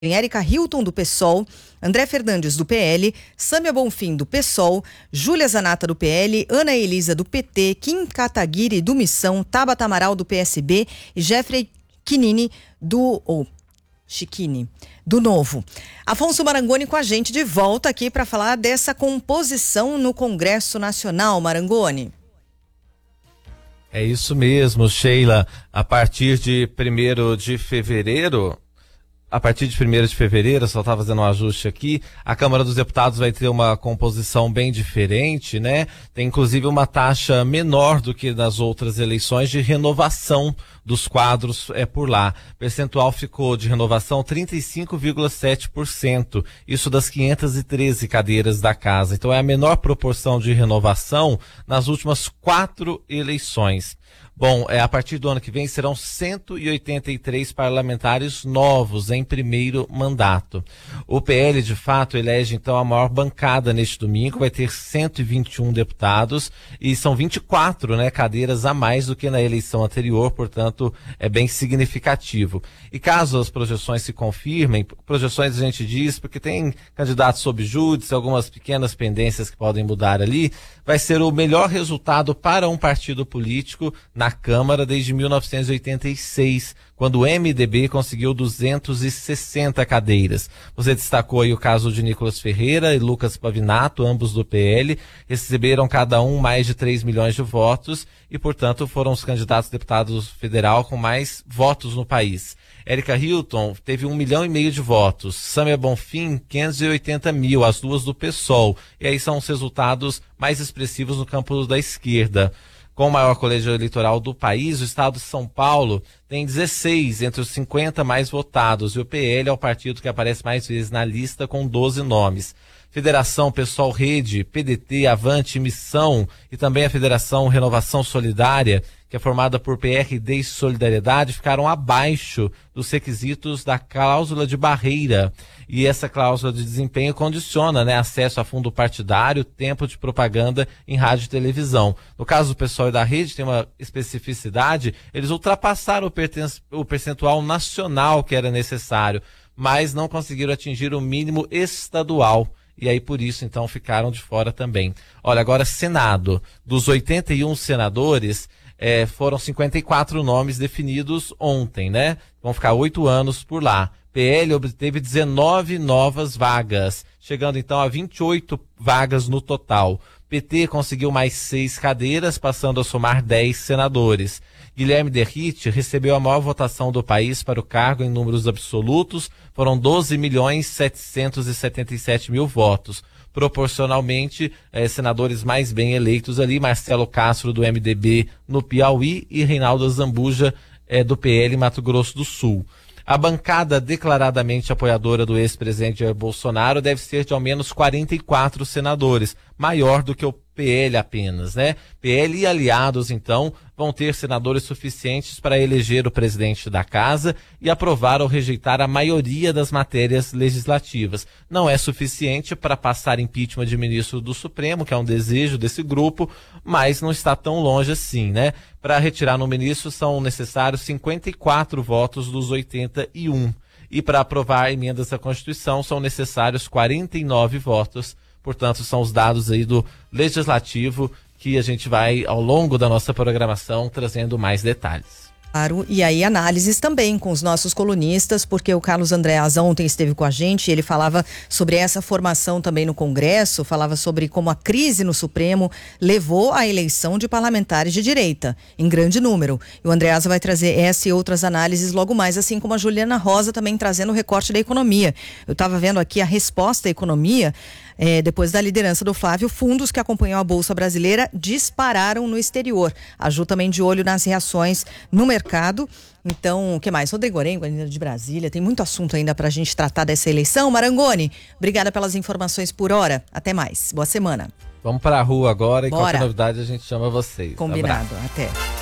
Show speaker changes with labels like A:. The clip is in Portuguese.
A: Érica Hilton, do PSOL, André Fernandes, do PL, Sâmia Bonfim, do PSOL, Júlia Zanata, do PL, Ana Elisa, do PT, Kim Kataguiri, do Missão, Tabata Amaral, do PSB e Jeffrey Chiquini, do Novo. Afonso Marangoni com a gente de volta aqui para falar dessa composição no Congresso Nacional. Marangoni.
B: É isso mesmo, Sheila. A partir de 1º de fevereiro, só estava fazendo um ajuste aqui, a Câmara dos Deputados vai ter uma composição bem diferente, né? Tem inclusive uma taxa menor do que nas outras eleições de renovação dos quadros por lá. O percentual ficou de renovação 35,7%, isso das 513 cadeiras da casa. Então é a menor proporção de renovação nas últimas 4 eleições. Bom, a partir do ano que vem serão 183 parlamentares novos em primeiro mandato. O PL, de fato, elege então a maior bancada neste domingo, vai ter 121 deputados e são 24, cadeiras a mais do que na eleição anterior, portanto é bem significativo. E caso as projeções se confirmem, projeções a gente diz porque tem candidatos sob júdice, algumas pequenas pendências que podem mudar ali, vai ser o melhor resultado para um partido político na Câmara desde 1986, quando o MDB conseguiu 260 cadeiras. Você destacou aí o caso de Nicolas Ferreira e Lucas Pavinato, ambos do PL, receberam cada um mais de 3 milhões de votos e, portanto, foram os candidatos a deputado federal com mais votos no país. Érica Hilton teve 1,5 milhão de votos, Sâmia Bonfim 580 mil, as duas do PSOL, e aí são os resultados mais expressivos no campo da esquerda. Com o maior colégio eleitoral do país, o estado de São Paulo tem 16 entre os 50 mais votados, e o PL é o partido que aparece mais vezes na lista com 12 nomes. Federação Pessoal Rede, PDT, Avante, Missão e também a Federação Renovação Solidária, que é formada por PRD e Solidariedade, ficaram abaixo dos requisitos da cláusula de barreira. E essa cláusula de desempenho condiciona, acesso a fundo partidário, tempo de propaganda em rádio e televisão. No caso do PSOL e da Rede, tem uma especificidade, eles ultrapassaram o percentual nacional que era necessário, mas não conseguiram atingir o mínimo estadual. E aí, por isso, então, ficaram de fora também. Olha, agora, Senado. Dos 81 senadores, foram 54 nomes definidos ontem, Vão ficar 8 anos por lá. PL obteve 19 novas vagas, chegando, então, a 28 vagas no total. PT conseguiu mais 6 cadeiras, passando a somar 10 senadores. Guilherme Derrite recebeu a maior votação do país para o cargo em números absolutos, foram 12.777.000 votos. Proporcionalmente, senadores mais bem eleitos ali, Marcelo Castro do MDB no Piauí e Reinaldo Zambuja do PL Mato Grosso do Sul. A bancada declaradamente apoiadora do ex-presidente Jair Bolsonaro deve ser de ao menos 44 senadores, maior do que o PL apenas, PL e aliados, então, vão ter senadores suficientes para eleger o presidente da casa e aprovar ou rejeitar a maioria das matérias legislativas. Não é suficiente para passar impeachment de ministro do Supremo, que é um desejo desse grupo, mas não está tão longe assim, Para retirar no ministro são necessários 54 votos dos 81. E para aprovar emendas à Constituição são necessários 49 votos. Portanto, são os dados aí do Legislativo que a gente vai, ao longo da nossa programação, trazendo mais detalhes.
A: Claro, e aí análises também com os nossos colunistas, porque o Carlos Andréas ontem esteve com a gente e ele falava sobre essa formação também no Congresso, falava sobre como a crise no Supremo levou à eleição de parlamentares de direita, em grande número. E o Andréas vai trazer essa e outras análises logo mais, assim como a Juliana Rosa também trazendo o recorte da economia. Eu estava vendo aqui a resposta à economia, depois da liderança do Flávio, fundos que acompanham a Bolsa Brasileira dispararam no exterior. A Ju também de olho nas reações no mercado. Então, o que mais? Rodrigo Orengo, ainda de Brasília. Tem muito assunto ainda para a gente tratar dessa eleição. Marangoni, obrigada pelas informações por hora. Até mais. Boa semana.
B: Vamos para a rua agora e qualquer novidade a gente chama vocês.
A: Combinado. Até.